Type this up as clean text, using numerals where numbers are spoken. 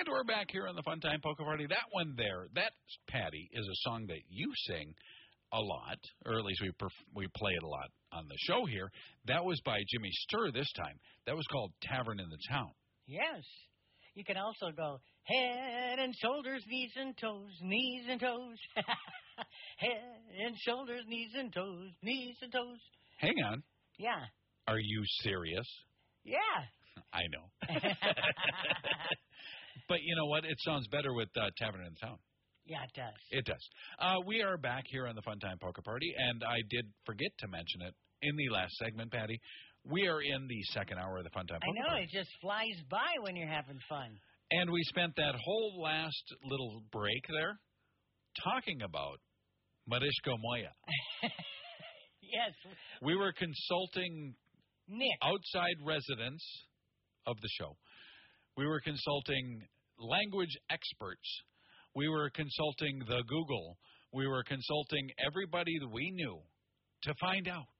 And we're back here on the Fun Time Polka Party. That one there, that, Patty, is a song that you sing a lot, or at least we play it a lot on the show here. That was by Jimmy Sturr this time. That was called Tavern in the Town. Yes. You can also go head and shoulders, knees and toes, knees and toes. Head and shoulders, knees and toes, knees and toes. Hang on. Yeah. Are you serious? Yeah. I know. But you know what? It sounds better with Tavern in the Town. Yeah, it does. It does. We are back here on the Fun Time Polka Party, and I did forget to mention it in the last segment, Patty. We are in the second hour of the Fun Time Polka Party. I know, it just flies by when you're having fun. And we spent that whole last little break there talking about Mariszka Moja. Yes. We were consulting Nick. outside residents of the show. We were consulting language experts. We were consulting the Google. We were consulting everybody that we knew to find out